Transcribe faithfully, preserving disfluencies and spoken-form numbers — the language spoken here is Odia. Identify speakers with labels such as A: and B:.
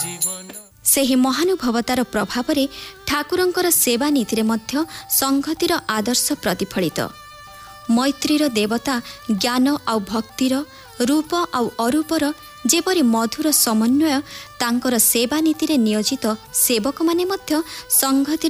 A: ସେହି ମହାନୁଭବତାର ପ୍ରଭାବରେ ଠାକୁରଙ୍କର ସେବା ନୀତିରେ ମଧ୍ୟ ସଂହତିର ଆଦର୍ଶ ପ୍ରତିଫଳିତ। ମୈତ୍ରୀର ଦେବତା ଜ୍ଞାନ ଆଉ ଭକ୍ତିର, ରୂପ ଆଉ ଅରୂପର ଯେପରି ମଧୁର ସମନ୍ୱୟ ତାଙ୍କର ସେବା ନୀତିରେ ନିୟୋଜିତ ସେବକମାନେ ମଧ୍ୟ ସଂହତିର